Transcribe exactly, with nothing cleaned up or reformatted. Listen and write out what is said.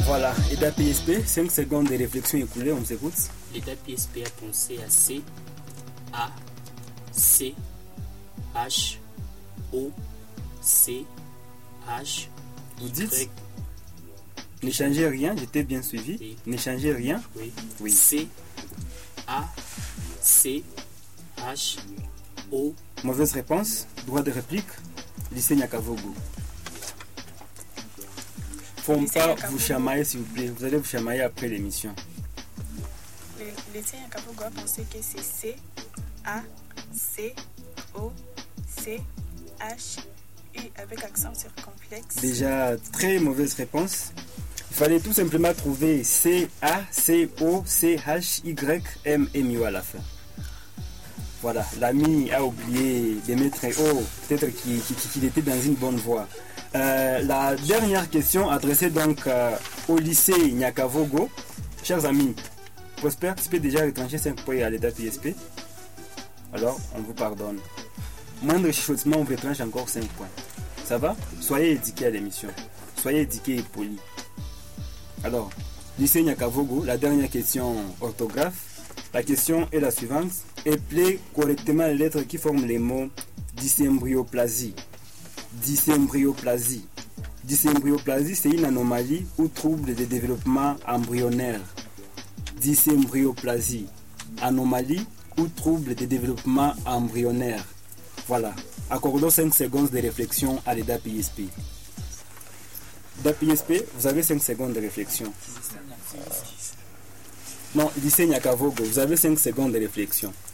Voilà, l'État P S P, cinq secondes de réflexion écoulées, on s'écoute. L'État P S P a pensé à C, A, C, H, O, C, H, Vous dites Y. N'échangez rien, j'étais bien suivi. Oui. N'échangez rien. Oui. Oui. C, A, C, H, O. Mauvaise réponse. Droit de réplique. Lycée Nyakavogo. Faut Lycée pas Nyakavogo. vous chamailler, s'il vous plaît. Vous allez vous chamailler après l'émission. Le lycée Nyakavogo a pensé que c'est C, A, C, O, C, H, U avec accent circonflexe. Déjà, très mauvaise réponse. Il fallait tout simplement trouver C, A, C, O, C, H, Y, M, M, U à la fin. Voilà, l'ami a oublié de mettre O, peut-être qu'il qu'il- qu'il était dans une bonne voie. Euh, la dernière question adressée donc euh, au lycée Nyakavogo. Chers amis, Prosper, tu peux déjà retrancher cinq points à l'état P S P. Alors, on vous pardonne. Moindre chuchotement, on vous retranche encore cinq points. Ça va? Soyez éduqués à l'émission. Soyez éduqués et polis. Alors, lycée Nyakavogo, la dernière question orthographe. La question est la suivante. Appelez correctement les lettres qui forment les mots dysembryoplasie. Dysembryoplasie. Dysembryoplasie, c'est une anomalie ou trouble de développement embryonnaire. Dysembryoplasie. Anomalie ou trouble de développement embryonnaire. Voilà. Accordons cinq secondes de réflexion à l'E D A P I S P. D A P I S P, vous avez cinq secondes de réflexion. Non, lycée Nyakavogo, vous avez cinq secondes de réflexion.